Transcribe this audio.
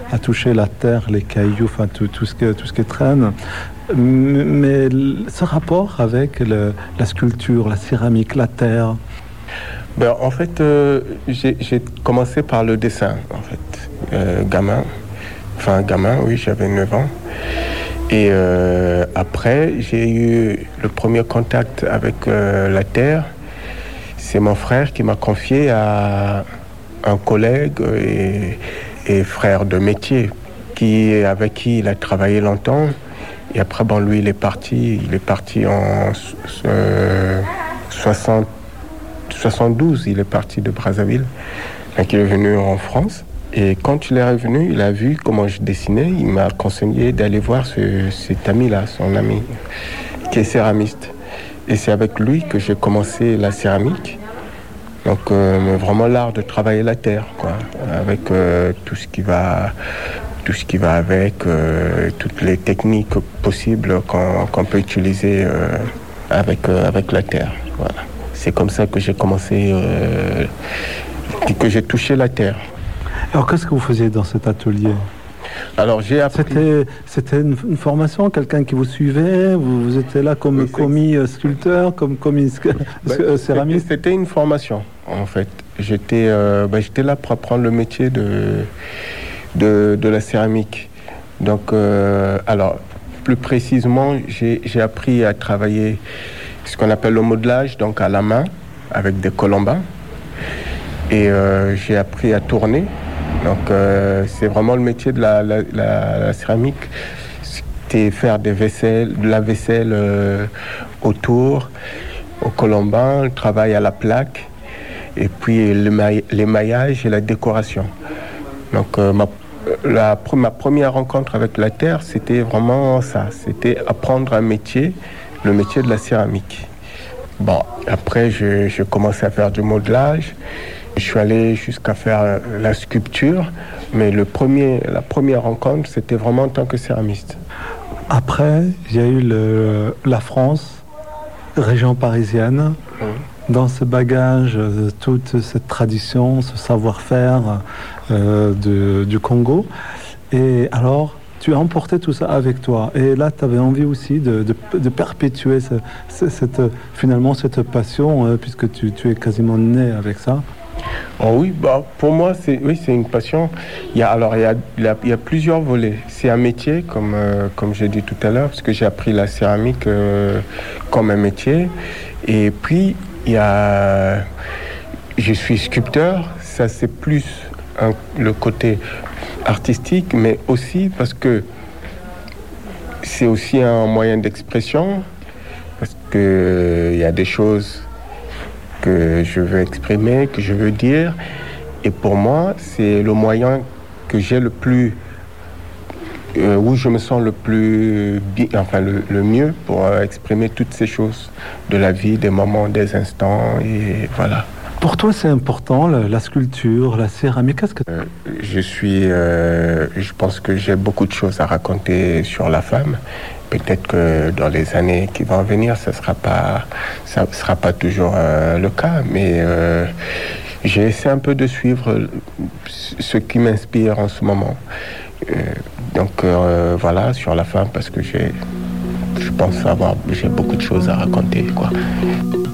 à toucher la terre, les cailloux, enfin tout ce qui traîne. Mais ce rapport avec la sculpture, la céramique, la terre. Ben, en fait, j'ai commencé par le dessin, en fait, gamin, oui, j'avais 9 ans. Et après, j'ai eu le premier contact avec la terre. C'est mon frère qui m'a confié à un collègue et frère de métier avec qui il a travaillé longtemps. Et après, bon, lui, il est parti en 72, il est parti de Brazzaville. Donc, il est venu en France. Et quand il est revenu, il a vu comment je dessinais. Il m'a conseillé d'aller voir cet ami-là, son ami, qui est céramiste. Et c'est avec lui que j'ai commencé la céramique. Donc, vraiment l'art de travailler la terre, quoi, avec tout ce qui va avec, toutes les techniques possibles qu'on peut utiliser avec la terre. Voilà. C'est comme ça que j'ai commencé, que j'ai touché la terre. Alors, qu'est-ce que vous faisiez dans cet atelier ? Alors, j'ai appris... C'était une formation, quelqu'un qui vous suivait ? Vous étiez là comme commis sculpteur, comme commis céramiste ? C'était une formation, en fait. J'étais là pour apprendre le métier de la céramique. Donc, alors, plus précisément, j'ai appris à travailler ce qu'on appelle le modelage, donc à la main, avec des colombins. Et j'ai appris à tourner. Donc, c'est vraiment le métier de la céramique. C'était faire de la vaisselle autour, au colombin, le travail à la plaque, et puis l'émaillage et la décoration. Donc, ma première rencontre avec la terre, c'était vraiment ça. C'était apprendre un métier, le métier de la céramique. Bon, après, je commençais à faire du modelage. Je suis allé jusqu'à faire la sculpture, mais la première rencontre, c'était vraiment en tant que céramiste. Après, il y a eu la France, région parisienne. Dans ce bagage, toute cette tradition, ce savoir-faire du Congo. Et alors, tu as emporté tout ça avec toi. Et là, tu avais envie aussi de perpétuer cette passion, puisque tu es quasiment né avec ça. Oh oui, pour moi, c'est une passion. Il y a plusieurs volets. C'est un métier, comme j'ai dit tout à l'heure, parce que j'ai appris la céramique comme un métier. Et puis, je suis sculpteur. Ça, c'est plus le côté artistique, mais aussi parce que c'est aussi un moyen d'expression, parce que il y a des choses que je veux exprimer, que je veux dire. Et pour moi, c'est le moyen que j'ai le plus... où je me sens le plus bien, le mieux pour exprimer toutes ces choses de la vie, des moments, des instants, et voilà. Pour toi, c'est important, la sculpture, la céramique. Qu'est-ce que... Je pense que j'ai beaucoup de choses à raconter sur la femme. Peut-être que dans les années qui vont venir, ça sera pas toujours le cas, mais j'ai essayé un peu de suivre ce qui m'inspire en ce moment. Donc voilà, sur la femme, parce que je pense j'ai beaucoup de choses à raconter, quoi.